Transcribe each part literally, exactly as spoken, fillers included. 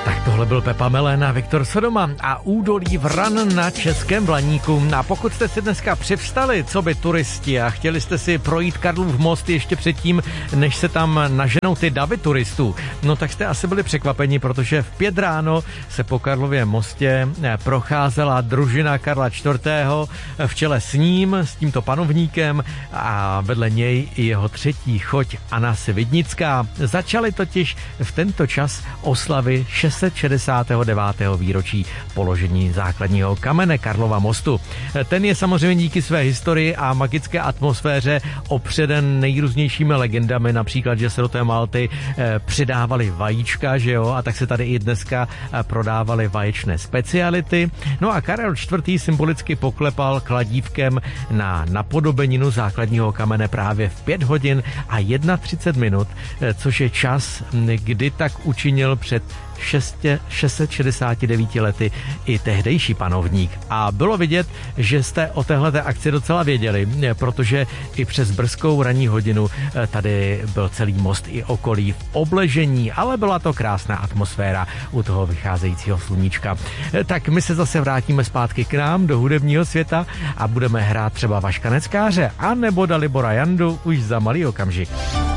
Tak tohle byl Pepa Melena, Viktor Sodoma a údolí Vran na Českém Blaníku. A pokud jste si dneska přivstali, co by turisti, a chtěli jste si projít Karlův most ještě předtím, než se tam naženou ty davy turistů, no tak jste asi byli překvapeni, protože v pět ráno se po Karlově mostě procházela družina Karla čtvrtého v čele s ním, s tímto panovníkem a vedle něj i jeho třetí choť Anna Svidnická. Začaly totiž v tento čas oslavy šest set šedesátého devátého výročí položení základního kamene Karlova mostu. Ten je samozřejmě díky své historii a magické atmosféře opředen nejrůznějšími legendami, například, že se do té Malty eh, přidávaly vajíčka, že jo, a tak se tady i dneska eh, prodávaly vaječné speciality. No a Karel čtvrtý symbolicky poklepal kladívkem na napodobeninu základního kamene právě v pět hodin a třicet jedna minut, eh, což je čas, kdy tak učinil před šest set šedesáti devíti lety i tehdejší panovník. A bylo vidět, že jste o téhleté akci docela věděli, protože i přes brzkou ranní hodinu tady byl celý most i okolí v obležení, ale byla to krásná atmosféra u toho vycházejícího sluníčka. Tak my se zase vrátíme zpátky k nám do hudebního světa a budeme hrát třeba Vaška Neckáře a nebo Dalibora Jandu už za malý okamžik.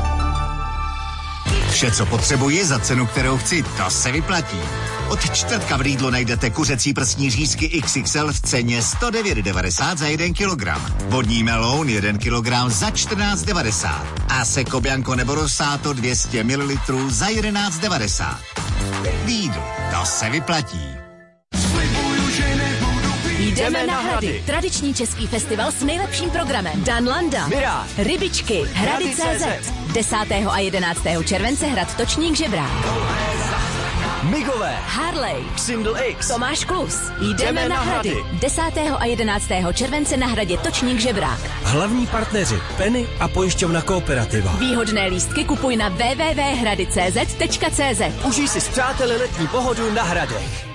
Vše, co potřebuji za cenu, kterou chci, to se vyplatí. Od čtvrtka v Lidlu najdete kuřecí prsní řízky iks iks el v ceně sto devět devadesát za jeden kilogram. Vodní meloun jeden kilogram za čtrnáct devadesát. A Seko Bianco nebo Rosato dvě stě mililitrů za jedenáct devadesát. Lidl, to se vyplatí. Jdeme na Hrady. Tradiční český festival s nejlepším programem. Dan Landa, Miráž, Rybičky, Hrady tečka cé zet. desátého a jedenáctého července Hrad Točník Žebrák. Migové, Harley, Single X, Tomáš Klus. Jdeme, Jdeme na na Hrady. desátého a jedenáctého července na Hradě Točník Žebrák. hlavní partneři Penny a pojišťovna Kooperativa. Výhodné lístky kupuj na w w w tečka hrady tečka cé zet tečka cé zet. Užij si s přáteli letní pohodu na Hradech.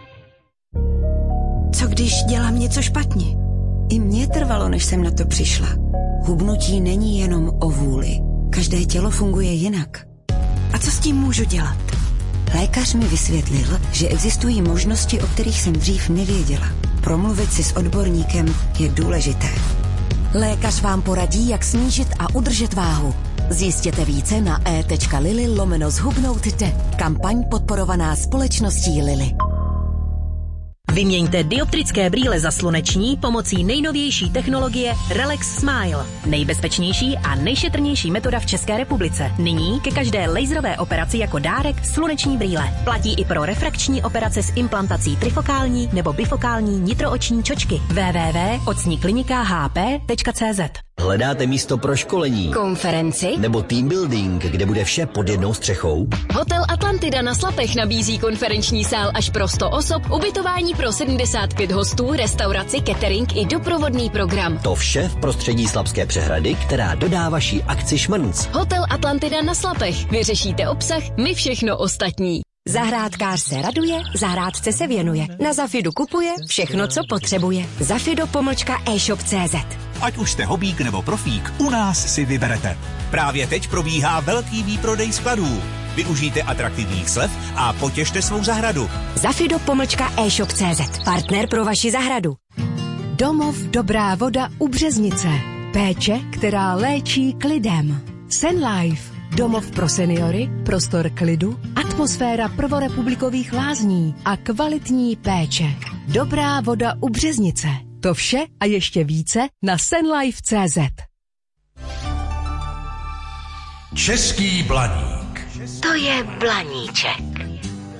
Co když dělám něco špatně? I mně trvalo, než jsem na to přišla. Hubnutí není jenom o vůli. Každé tělo funguje jinak. A co s tím můžu dělat? Lékař mi vysvětlil, že existují možnosti, o kterých jsem dřív nevěděla. Promluvit si s odborníkem je důležité. Lékař vám poradí, jak snížit a udržet váhu. Zjistěte více na e.lili lomeno zhubnout jde. Kampaň podporovaná společností Lili. Vyměňte dioptrické brýle za sluneční pomocí nejnovější technologie Relax Smile. Nejbezpečnější a nejšetrnější metoda v České republice. Nyní ke každé laserové operaci jako dárek sluneční brýle. Platí i pro refrakční operace s implantací trifokální nebo bifokální nitrooční čočky. w w w tečka ocní klinika h p tečka cé zet. Hledáte místo pro školení, Konferenci nebo team building, kde bude vše pod jednou střechou? Hotel Atlantida na Slapech nabízí konferenční sál až pro sto osob, ubytování pro sedmdesát pět hostů, restauraci, catering i doprovodný program. To vše v prostředí Slapské přehrady, která dodá vaší akci šmrnc. Hotel Atlantida na Slapech. Vyřešíte obsah, my všechno ostatní. Zahrádkář se raduje, zahrádce se věnuje. Na Zafidu kupuje všechno, co potřebuje. Zafido pomlčka e-shop tečka cé zet. Ať už jste hobík nebo profík, u nás si vyberete. Právě teď probíhá velký výprodej skladů. Využijte atraktivních slev a potěšte svou zahradu. Zafido pomlčka e-shop tečka cé zet. Partner pro vaši zahradu. Domov Dobrá voda u Březnice. Péče, která léčí klidem. Senlife. Domov pro seniory, prostor klidu, atmosféra prvorepublikových lázní a kvalitní péče. Dobrá voda u Březnice. To vše a ještě více na senlife tečka cé zet. Český Blaník. To je Blaníček.